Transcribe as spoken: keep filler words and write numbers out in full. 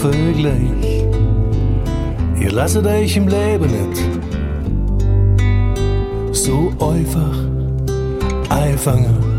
Vergleich. Ihr lasset euch im Leben nicht so einfach einfangen.